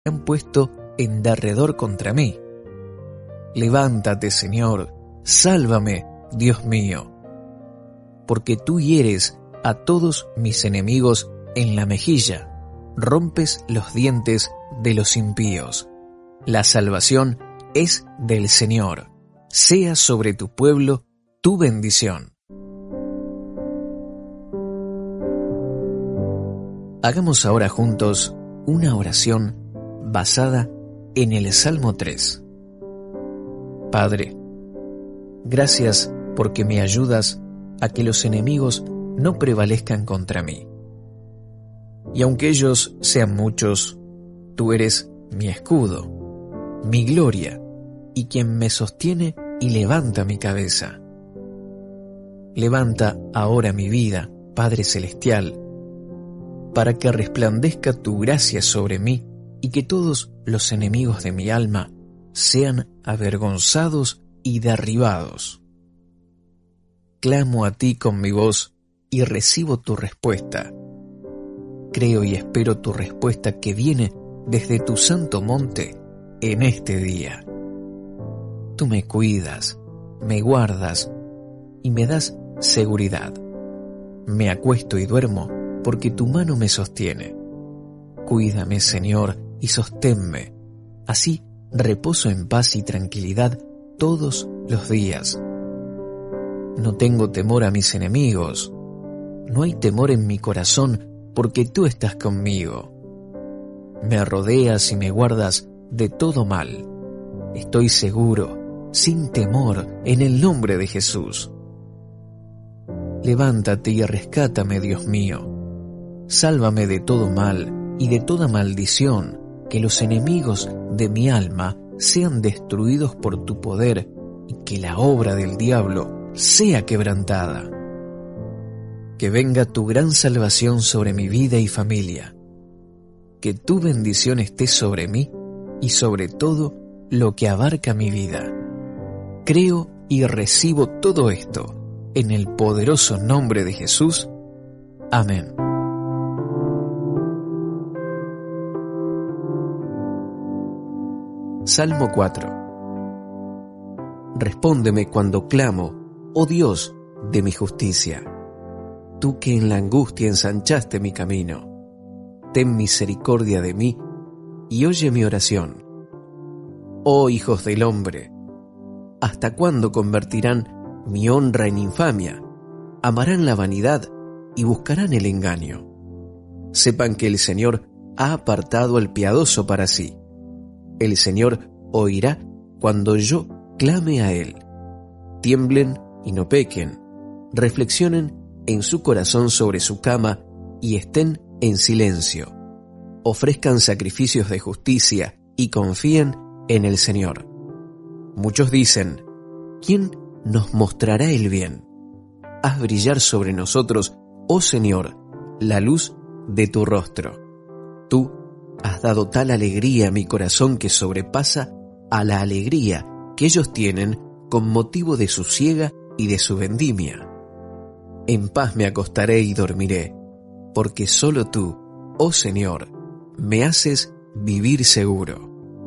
han puesto en derredor contra mí. Levántate, Señor, sálvame, Dios mío, porque tú hieres a todos mis enemigos en la mejilla, rompes los dientes de los impíos. La salvación es del Señor. Sea sobre tu pueblo tu bendición. Hagamos ahora juntos una oración basada en el Salmo 3. Padre, gracias porque me ayudas a que los enemigos no prevalezcan contra mí. Y aunque ellos sean muchos, tú eres mi escudo, mi gloria, y quien me sostiene y levanta mi cabeza. Levanta ahora mi vida, Padre Celestial, para que resplandezca tu gracia sobre mí y que todos los enemigos de mi alma sean avergonzados y derribados. Clamo a ti con mi voz y recibo tu respuesta. Creo y espero tu respuesta que viene desde tu santo monte en este día. Tú me cuidas, me guardas y me das seguridad. Me acuesto y duermo porque tu mano me sostiene. Cuídame, Señor, y sosténme. Así reposo en paz y tranquilidad todos los días. No tengo temor a mis enemigos. No hay temor en mi corazón porque tú estás conmigo. Me rodeas y me guardas de todo mal. Estoy seguro, sin temor, en el nombre de Jesús. Levántate y rescátame, Dios mío. Sálvame de todo mal y de toda maldición, que los enemigos de mi alma sean destruidos por tu poder y que la obra del diablo sea quebrantada. Que venga tu gran salvación sobre mi vida y familia. Que tu bendición esté sobre mí y sobre todo lo que abarca mi vida. Creo y recibo todo esto en el poderoso nombre de Jesús. Amén. Salmo 4. Respóndeme cuando clamo, oh Dios de mi justicia. Tú que en la angustia ensanchaste mi camino, ten misericordia de mí y oye mi oración. Oh hijos del hombre, ¿hasta cuándo convertirán mi honra en infamia? Amarán la vanidad y buscarán el engaño. Sepan que el Señor ha apartado al piadoso para sí. El Señor oirá cuando yo clame a Él. Tiemblen y no pequen. Reflexionen en su corazón sobre su cama y estén en silencio. Ofrezcan sacrificios de justicia y confíen en el Señor. Muchos dicen, ¿quién nos mostrará el bien? Haz brillar sobre nosotros, oh Señor, la luz de tu rostro. Tú has dado tal alegría a mi corazón que sobrepasa a la alegría que ellos tienen con motivo de su siega y de su vendimia. En paz me acostaré y dormiré, porque solo tú, oh Señor, me haces vivir seguro.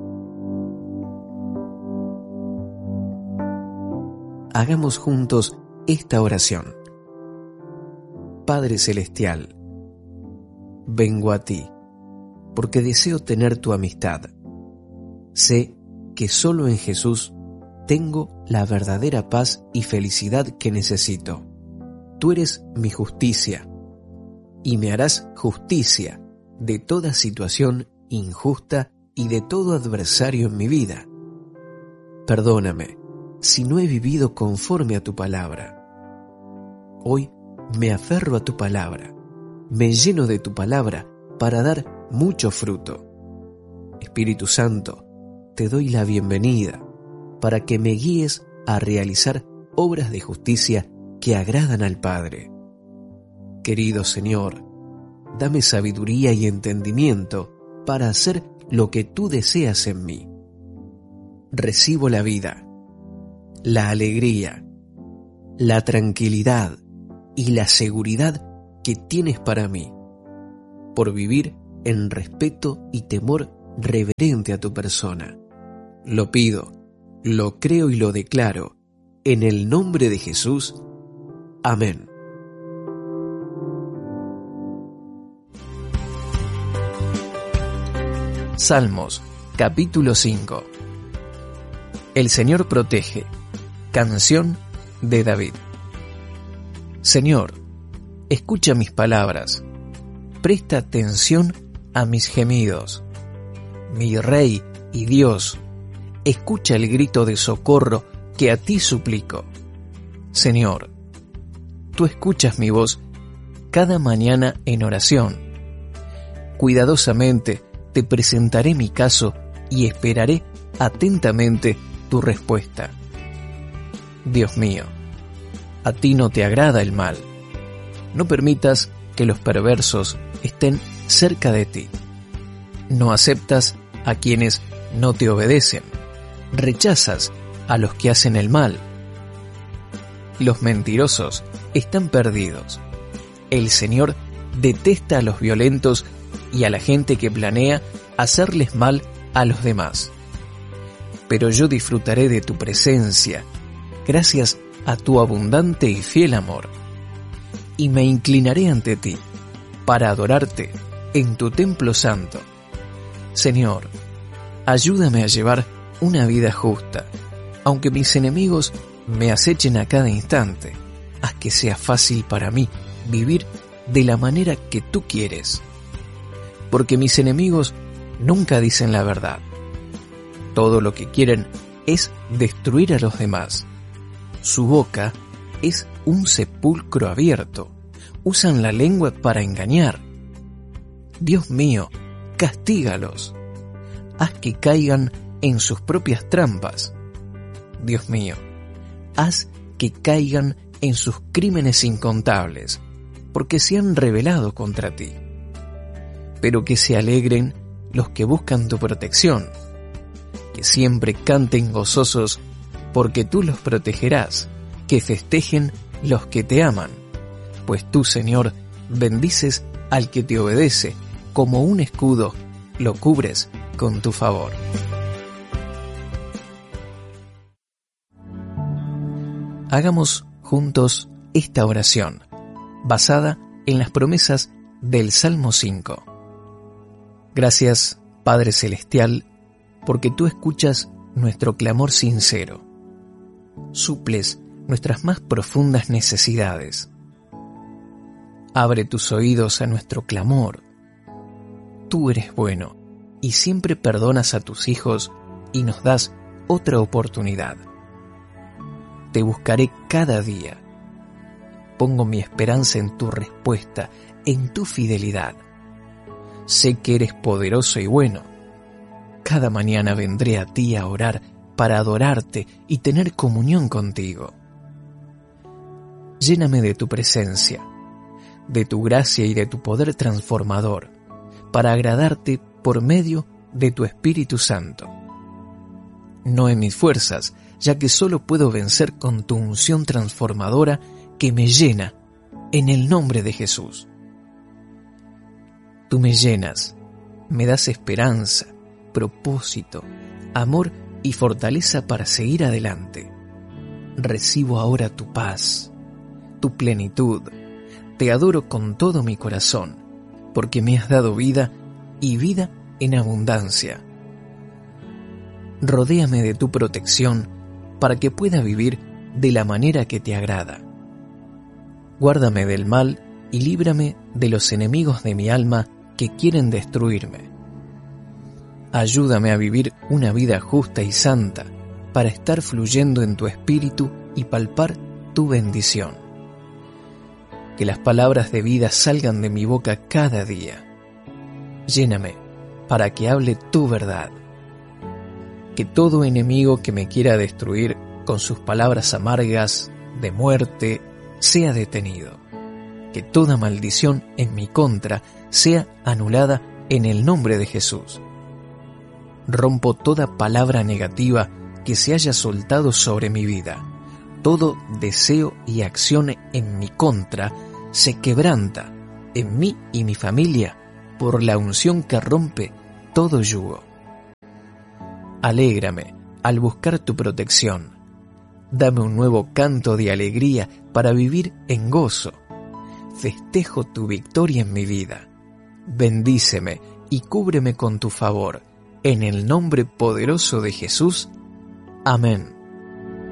Hagamos juntos esta oración. Padre Celestial, vengo a ti, porque deseo tener tu amistad. Sé que solo en Jesús tengo la verdadera paz y felicidad que necesito. Tú eres mi justicia, y me harás justicia de toda situación injusta y de todo adversario en mi vida. Perdóname si no he vivido conforme a tu palabra. Hoy me aferro a tu palabra, me lleno de tu palabra para dar mucho fruto. Espíritu Santo, te doy la bienvenida para que me guíes a realizar obras de justicia que agradan al Padre. Querido Señor, dame sabiduría y entendimiento para hacer lo que tú deseas en mí. Recibo la vida, la alegría, la tranquilidad y la seguridad que tienes para mí, por vivir en respeto y temor reverente a tu persona. Lo pido, lo creo y lo declaro, en el nombre de Jesús. Amén. Salmos, capítulo 5. El Señor protege. Canción de David. Señor, escucha mis palabras. Presta atención a mis gemidos. Mi Rey y Dios, escucha el grito de socorro que a ti suplico. Señor, tú escuchas mi voz cada mañana en oración. Cuidadosamente te presentaré mi caso y esperaré atentamente tu respuesta. Dios mío, a ti no te agrada el mal. No permitas que los perversos estén cerca de ti. No aceptas a quienes no te obedecen. Rechazas a los que hacen el mal. Los mentirosos están perdidos. El Señor detesta a los violentos y a la gente que planea hacerles mal a los demás. Pero yo disfrutaré de tu presencia, gracias a tu abundante y fiel amor, y me inclinaré ante ti para adorarte en tu templo santo. Señor, ayúdame a llevar una vida justa, aunque mis enemigos me acechen a cada instante. Haz que sea fácil para mí vivir de la manera que tú quieres, porque mis enemigos nunca dicen la verdad. Todo lo que quieren es destruir a los demás. Su boca es un sepulcro abierto. Usan la lengua para engañar. Dios mío, castígalos. Haz que caigan en sus propias trampas. Dios mío, haz que caigan en sus crímenes incontables, porque se han rebelado contra ti. Pero que se alegren los que buscan tu protección, que siempre canten gozosos, porque tú los protegerás, que festejen los que te aman, pues tú, Señor, bendices al que te obedece, como un escudo lo cubres con tu favor. Hagamos juntos esta oración, basada en las promesas del Salmo 5. Gracias, Padre Celestial, porque tú escuchas nuestro clamor sincero. Suples nuestras más profundas necesidades. Abre tus oídos a nuestro clamor. Tú eres bueno y siempre perdonas a tus hijos y nos das otra oportunidad. Te buscaré cada día. Pongo mi esperanza en tu respuesta, en tu fidelidad. Sé que eres poderoso y bueno. Cada mañana vendré a ti a orar para adorarte y tener comunión contigo. Lléname de tu presencia, de tu gracia y de tu poder transformador, para agradarte por medio de tu Espíritu Santo. No en mis fuerzas, ya que solo puedo vencer con tu unción transformadora que me llena, en el nombre de Jesús. Tú me llenas, me das esperanza, propósito, amor y fortaleza para seguir adelante. Recibo ahora tu paz, tu plenitud. Te adoro con todo mi corazón, porque me has dado vida y vida en abundancia. Rodéame de tu protección para que pueda vivir de la manera que te agrada. Guárdame del mal y líbrame de los enemigos de mi alma que quieren destruirme. Ayúdame a vivir una vida justa y santa para estar fluyendo en tu espíritu y palpar tu bendición. Que las palabras de vida salgan de mi boca cada día. Lléname para que hable tu verdad. Que todo enemigo que me quiera destruir con sus palabras amargas de muerte sea detenido. Que toda maldición en mi contra sea anulada en el nombre de Jesús. Rompo toda palabra negativa que se haya soltado sobre mi vida. Todo deseo y acción en mi contra se quebranta en mí y mi familia por la unción que rompe todo yugo. Alégrame al buscar tu protección. Dame un nuevo canto de alegría para vivir en gozo. Festejo tu victoria en mi vida. Bendíceme y cúbreme con tu favor. En el nombre poderoso de Jesús. Amén.